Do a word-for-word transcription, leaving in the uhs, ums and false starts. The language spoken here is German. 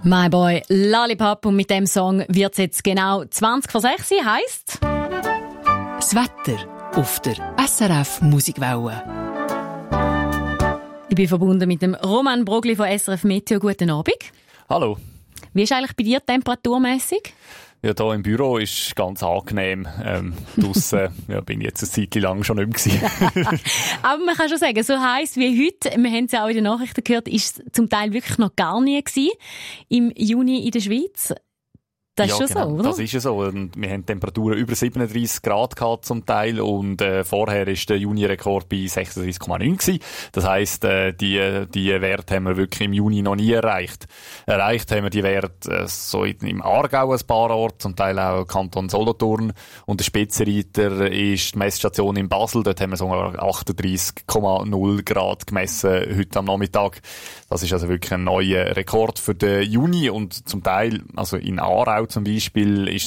My Boy Lollipop, und mit dem Song wird es jetzt genau zwanzig vor sechs, heisst das Wetter auf der S R F Musikwelle. Ich bin verbunden mit dem Roman Brogli von S R F Meteo. Guten Abend. Hallo. Wie ist eigentlich bei dir temperaturmässig? Ja, hier im Büro ist ganz angenehm. Ähm, draussen ja, bin ich jetzt eine Zeit lang schon nicht mehr gewesen. Aber man kann schon sagen, so heiß wie heute, wir haben es ja auch in den Nachrichten gehört, ist es zum Teil wirklich noch gar nie gewesen im Juni in der Schweiz. Das ist ja, schon genau, so, oder? Das ist ja so. Und wir haben Temperaturen über siebenunddreissig Grad gehabt zum Teil, und äh, vorher ist der Juni-Rekord bei sechsunddreissig Komma neun gewesen. Das heisst, äh, die, die Werte haben wir wirklich im Juni noch nie erreicht. Erreicht haben wir die Werte äh, so im Aargau ein paar Orte, zum Teil auch Kanton Solothurn. Und der Spitzenreiter ist die Messstation in Basel. Dort haben wir sogar achtunddreissig Komma null Grad gemessen heute am Nachmittag. Das ist also wirklich ein neuer Rekord für den Juni, und zum Teil, also in Aarau zum Beispiel, ist